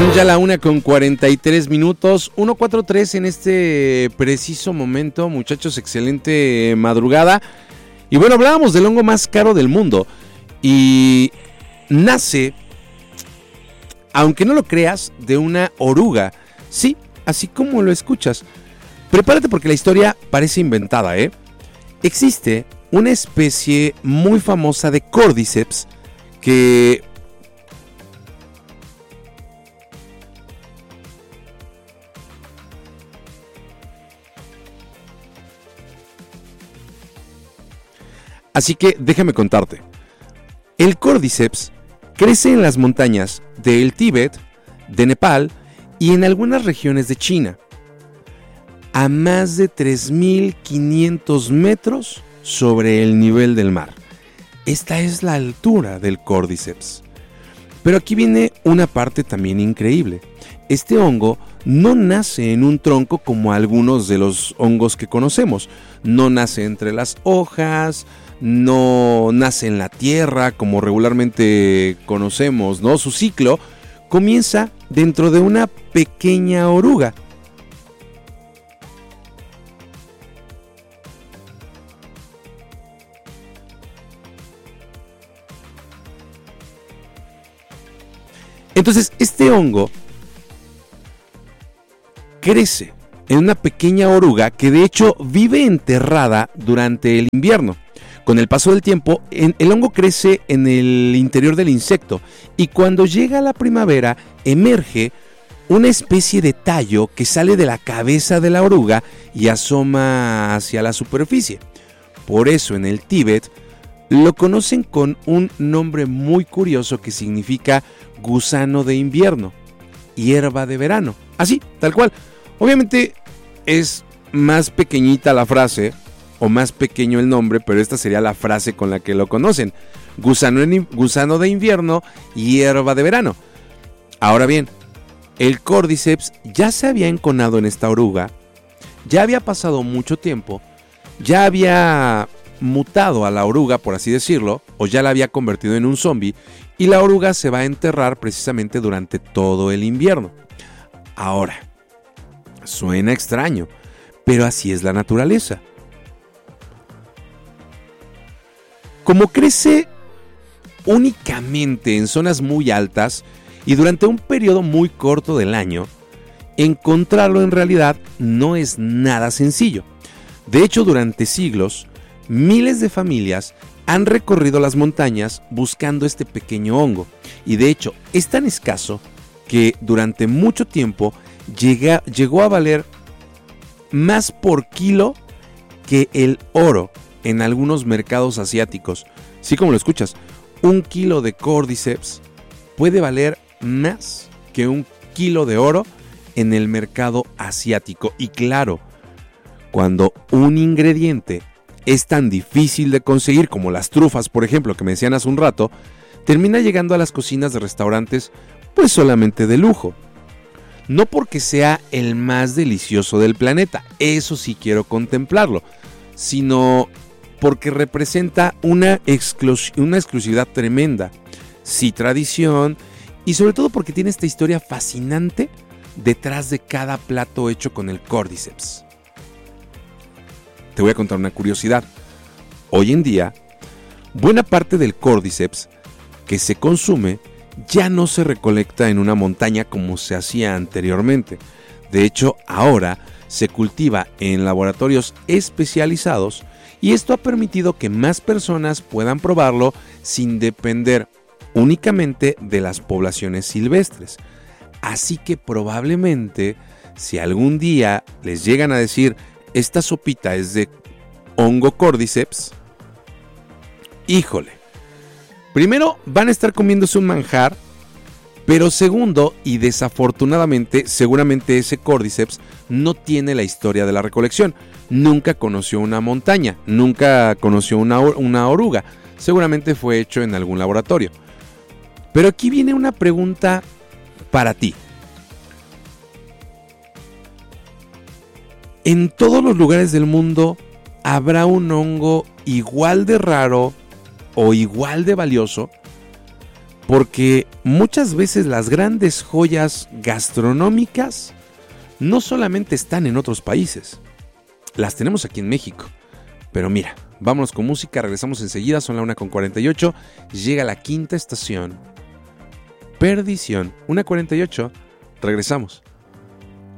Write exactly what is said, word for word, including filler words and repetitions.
Son ya la una con cuarenta y tres minutos, uno cuarenta y tres en este preciso momento, muchachos, excelente madrugada. Y bueno, hablábamos del hongo más caro del mundo y nace, aunque no lo creas, de una oruga. Sí, así como lo escuchas. Prepárate porque la historia parece inventada, ¿eh? Existe una especie muy famosa de Cordyceps que... Así que déjame contarte. El Cordyceps crece en las montañas del Tíbet, de Nepal y en algunas regiones de China, a más de tres mil quinientos metros sobre el nivel del mar. Esta es la altura del Cordyceps. Pero aquí viene una parte también increíble. Este hongo no nace en un tronco como algunos de los hongos que conocemos. No nace entre las hojas, no nace en la tierra como regularmente conocemos, ¿no? Su ciclo comienza dentro de una pequeña oruga. Entonces, este hongo crece en una pequeña oruga que de hecho vive enterrada durante el invierno. Con el paso del tiempo, el hongo crece en el interior del insecto y cuando llega la primavera emerge una especie de tallo que sale de la cabeza de la oruga y asoma hacia la superficie. Por eso en el Tíbet lo conocen con un nombre muy curioso que significa gusano de invierno, hierba de verano, así, tal cual. Obviamente es más pequeñita la frase o más pequeño el nombre, pero esta sería la frase con la que lo conocen. Gusano, en, gusano de invierno, hierba de verano. Ahora bien, el Cordyceps ya se había enconado en esta oruga, ya había pasado mucho tiempo, ya había mutado a la oruga, por así decirlo, o ya la había convertido en un zombie, y la oruga se va a enterrar precisamente durante todo el invierno. Ahora, suena extraño, pero así es la naturaleza. Como crece únicamente en zonas muy altas y durante un periodo muy corto del año, encontrarlo en realidad no es nada sencillo. De hecho, durante siglos, miles de familias han recorrido las montañas buscando este pequeño hongo. Y de hecho, es tan escaso que durante mucho tiempo llega, llegó a valer más por kilo que el oro en algunos mercados asiáticos. Sí, como lo escuchas, un kilo de Cordyceps puede valer más que un kilo de oro en el mercado asiático. Y claro, cuando un ingrediente es tan difícil de conseguir como las trufas, por ejemplo, que me decían hace un rato, termina llegando a las cocinas de restaurantes pues solamente de lujo. No porque sea el más delicioso del planeta, eso sí quiero contemplarlo, sino porque representa una, exclus- una exclusividad tremenda, sí, tradición, y sobre todo porque tiene esta historia fascinante detrás de cada plato hecho con el Cordyceps. Te voy a contar una curiosidad. Hoy en día, buena parte del Cordyceps que se consume ya no se recolecta en una montaña como se hacía anteriormente. De hecho, ahora se cultiva en laboratorios especializados y esto ha permitido que más personas puedan probarlo sin depender únicamente de las poblaciones silvestres. Así que probablemente, si algún día les llegan a decir esta sopita es de hongo Cordyceps, híjole, primero van a estar comiéndose un manjar, pero segundo, y desafortunadamente, seguramente ese Cordyceps no tiene la historia de la recolección. Nunca conoció una montaña, nunca conoció una, una oruga. Seguramente fue hecho en algún laboratorio. Pero aquí viene una pregunta para ti. ¿En todos los lugares del mundo habrá un hongo igual de raro o igual de valioso? Porque muchas veces las grandes joyas gastronómicas no solamente están en otros países, las tenemos aquí en México. Pero mira, vámonos con música, regresamos enseguida, son la una con cuarenta y ocho, llega la quinta estación, Perdición, una cuarenta y ocho, regresamos.